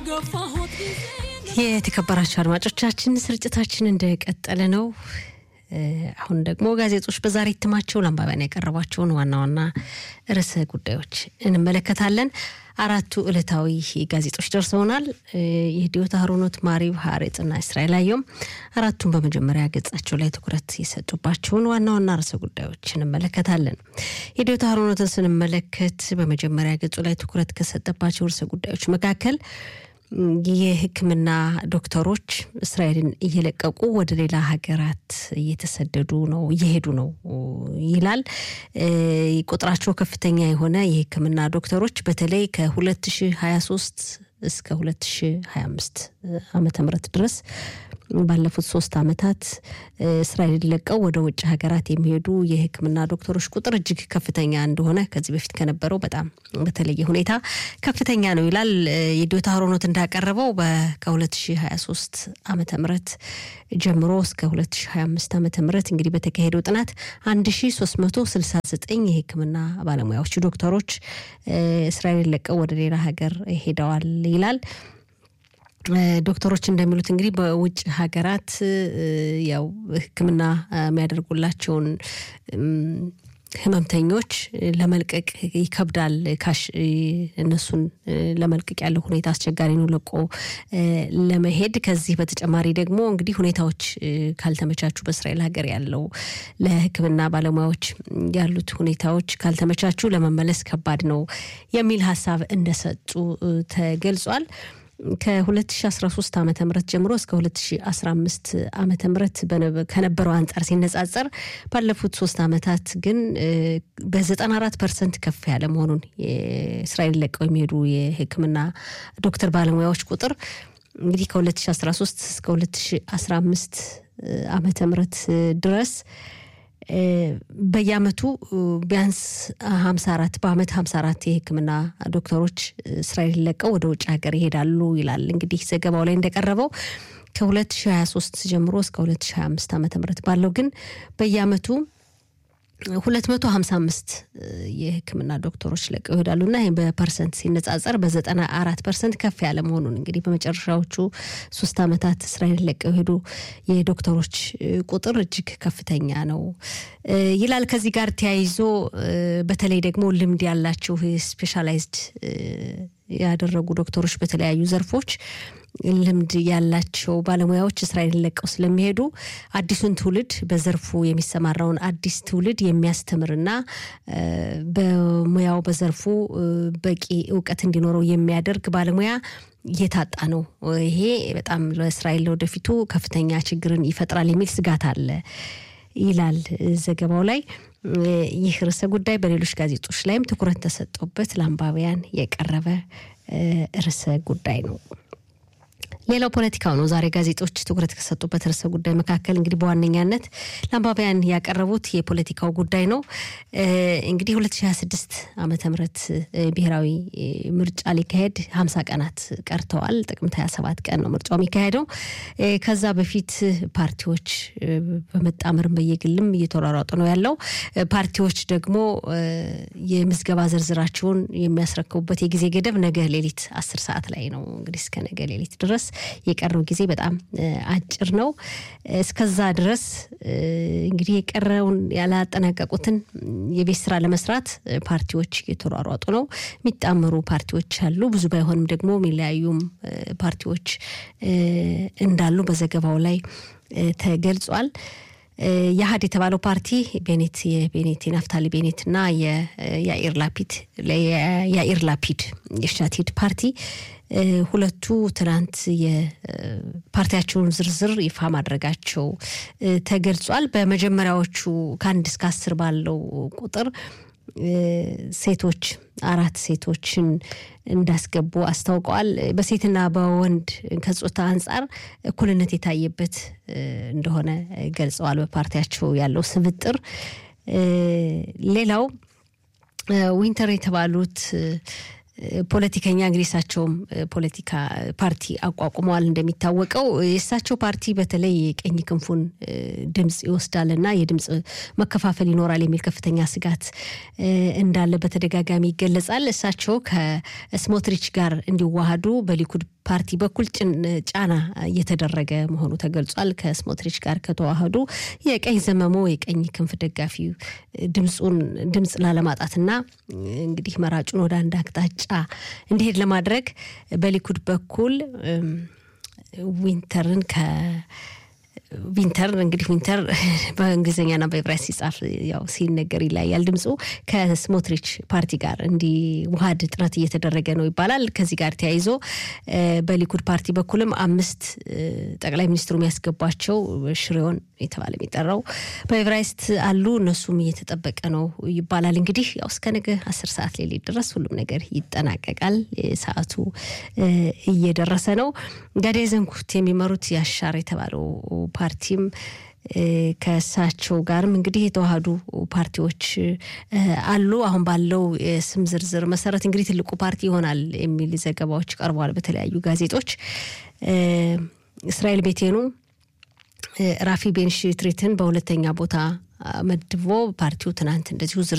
የተከበራችሁ አድማጮቻችን ስርጭታችን እንደቀጠለ ነው። አሁን ደግሞ ጋዜጦች በዛሬ እትማቸው ለአንባቢያን ያቀረቧቸውን ዋና ርዕሰ ጉዳዮች እንመለከታለን። አራቱ ዕለታዊ ጋዜጦች ደርሰውናል። የዲዮታ ሀሮኖት፣ ማሪብ፣ ሀሬጽና እስራኤል አየም አራቱን በመጀመሪያ ገጻቸው ላይ ትኩረት የሰጡባቸውን ዋና ርዕሰ ጉዳዮች እንመለከታለን። የዲዮታ ሀሮኖትን ስንመለከት በመጀመሪያ ገጹ ላይ ትኩረት ከሰጠባቸው ርዕሰ ጉዳዮች መካከል የሕክምና ዶክተሮች እስራኤልን እየለቀቁ ወደ ሌላ ሀገራት እየሄዱ ነው ይላል። ቁጥራቸው ከፍተኛ የሆነ የሕክምና ዶክተሮች በተለይ ከ2023 እስከ 2025 ዓመተ ምህረት ድረስ ባለፉት 3 አመታት እስራኤልን ለቀው ወደ ውጭ ሀገራት የሚሄዱ የሕክምና ዶክተሮች ቁጥር እጅግ ከፍተኛ እንደሆነ ከዚህ በፊት ከነበረው በጣም በተለየ ሁኔታ ከፍተኛ ነው ይላል። የዲዮታ ሀሮኖት እንዳቀረበው ከ2023 ዓመተ ምህረት ጀምሮ እስከ 2025 ዓመተ ምህረት እንግዲህ በተካሄደው ጥናት 1369 የሕክምና ባለሙያዎች ዶክተሮች እስራኤልን ለቀው ወደ ሌላ ሀገር ሄደዋል ይላል። ዶክተሮች እንደሚሉት እንግዲህ በውጭ ሀገራት ያው ሕክምና የሚያደርጉላቸውን ህመምተኞች ለመልቀቅ ይከብዳል። እነሱን ለመልቀቅ ያለው ሁኔታ አስቸጋሪ ነው ለቆ ለመሄድ። ከዚህ በተጨማሪ ደግሞ እንግዲህ ሁኔታዎች ካልተመቻቹ በእስራኤል ሀገር ያለው ለሕክምና ባለሙያዎች ያሉት ሁኔታዎች ካልተመቻቹ ለመመለስ ከባድ ነው የሚል ሐሳብ እንደሰጡ ተገልጿል። ከ2013 ዓመተ ምህረት ጀምሮ እስከ 2015 ዓመተ ምህረት ከነበረው አንፃር ሲነጻጸር ባለፉት 3 አመታት ግን በ94% ከፍ ያለ መሆኑን የእስራኤል ለቀው የሚሄዱ የሕክምና ዶክተር ባለሙያዎች ቁጥር እንግዲህ ከ2013 እስከ 2015 ዓመተ ምህረት ድረስ በየአመቱ ቢያንስ 54 በአመት 54 የሕክምና ዶክተሮች እስራኤል ለቀው ወደ ውጭ ሀገር ይሄዳሉ ይላል። እንግዲህ ዘገባው ላይ እንደቀረበው ከ2023 ጀምሮ እስከ 2025 ዓመተ ምህረት ባለው ግን በየአመቱ 255 የሕክምና ዶክተሮች ለቀው ይሄዳሉና ይሄ በፐርሰንት ሲነጻጸር በ94% ከፍ ያለ መሆኑን እንግዲህ በመጨረሻዎቹ 3 አመታት እስራኤል ለቀው ሄዱ የዶክተሮች ቁጥር እጅግ ከፍተኛ ነው ይላል። ከዚህ ጋር ተያይዞ በተለይ ደግሞ ልምድ ያላቸው ስፔሻላይዝድ ያደረጉ ዶክተሮች በተለያዩ ዘርፎች ልምድ ያላቸው ባለሙያዎች እስራኤልን ለቀው ስለሚሄዱ አዲሱን ትውልድ በዘርፉ የሚሰማራውን አዲስ ትውልድ የሚያስተምርና በሙያው በዘርፉ በቂ ዕውቀት እንዲኖረው የሚያደርግ ባለሙያ እየታጣ ነው። ይሄ በጣም ለእስራኤል ወደፊቱ ከፍተኛ ችግርን ይፈጥራል የሚል ስጋት አለ ይላል ዘገባው ላይ። ይህ ርዕሰ ጉዳይ በሌሎች ጋዜጦች ላይም ትኩረት ተሰጥቶበት ለአንባቢያን የቀረበ ርዕሰ ጉዳይ ነው። ሌላው ፖለቲካው ነው። ዛሬ ጋዜጦች ትኩረት ከሰጡበት ርዕሰ ጉዳይ መካከል እንግዲህ በዋነኛነት ለአንባቢያን ያቀረቡት የፖለቲካው ጉዳይ ነው። እንግዲህ 2026 ዓመተ ምህረት ብሔራዊ ምርጫ ሊካሄድ 50 ቀናት ቀርተዋል። ጥቅምት 27 ቀን ነው ምርጫው የሚካሄደው። ከዛ በፊት ፓርቲዎች በመጣመር በየግልም እየተሯሯጡ ነው ያለው። ፓርቲዎች ደግሞ የምዝገባ ዝርዝራቸውን የሚያስረክቡበት የጊዜ ገደብ ነገ ሌሊት 10 ሰዓት ላይ ነው። እንግዲህ እስከ ነገ ሌሊት ድረስ የቀረው ጊዜ በጣም አጭር ነው። እስከዛ ድረስ እንግዲህ የቀረውን ያላጠናቀቁትን የቤት ስራ ለመስራት ፓርቲዎች እየተሯሯጡ ነው። የሚጣመሩ ፓርቲዎች አሉ፣ ብዙ ባይሆንም ደግሞ የሚለያዩም ፓርቲዎች እንዳሉ በዘገባው ላይ ተገልጿል። የሃድ የተባለው ፓርቲ የቤኔት ናፍታሊ ቤኔትና የያኢር ላፒድ የሻቲድ ፓርቲ ሁለቱ ትናንት የፓርቲያቸውን ዝርዝር ይፋ ማድረጋቸው ተገልጿል። በመጀመሪያዎቹ ከ1 እስከ 10 ባለው ቁጥር ሴቶች 4 ሴቶችን እንዳስገቡ አስታውቀዋል። በሴትና በወንድ ከጾታ አንፃር እኩልነት የታየበት እንደሆነ ገልጸዋል። በፓርቲያቸው ያለው ስብጥር ሌላው ዊንተር የተባሉት ፖለቲከኛ እንግዲህ እሳቸውም ፖለቲካ ፓርቲ አቋቁመዋል። እንደሚታወቀው የእሳቸው ፓርቲ በተለይ የቀኝ ክንፉን ድምጽ ይወስዳልና የድምጽ መከፋፈል ይኖራል የሚል ከፍተኛ ስጋት እንዳለ በተደጋጋሚ ይገለጻል። እሳቸው ከስሞትሪች ጋር እንዲዋሃዱ በሊኩድ ፓርቲ በኩል ጫና እየተደረገ መሆኑ ተገልጿል። ከስሞትሪች ጋር ከተዋሃዱ የቀኝ ዘመሞ የቀኝ ክንፍ ደጋፊ ድምጽ ላለማጣትና እንግዲህ መራጩን ወደ አንድ አቅጣጫ እንዲሄድ ለማድረግ በሊኩድ በኩል ዊንተር በእንግሊዝኛና በዕብራይስጥ ሲጻፍ ያው ሲነገር ይላያል ድምጹ ከስሞትሪች ፓርቲ ጋር እንዲዋሃድ ጥረት እየተደረገ ነው ይባላል። ከዚህ ጋር ተያይዞ በሊኩድ ፓርቲ በኩልም 5 ጠቅላይ ሚኒስትሩ የሚያስገባቸው ሽሬውን የተባለ የሚጠራው በዕብራይስጥ አሉ እነሱም እየተጠበቀ ነው ይባላል። እንግዲህ ያው እስከ ነገ 10 ሰዓት ላይ ድረስ ሁሉም ነገር ይጠናቀቃል። ሰዓቱ እየደረሰ ነው። ጋዴ ዘንኩት የሚመሩት ያሻር የተባለው ፓርቲም ከሳቸው ጋርም እንግዲህ የተዋሃዱ ፓርቲዎች አሉ። አሁን ባለው ስም ዝርዝር መሰረት እንግዲህ ትልቁ ፓርቲ ይሆናል የሚል ዘገባዎች ቀርበዋል በተለያዩ ጋዜጦች። እስራኤል ቤቴኑ ራፊ ቤንሽትሪትን በሁለተኛ ቦታ መድቦ ፓርቲው ትናንት እንደዚሁ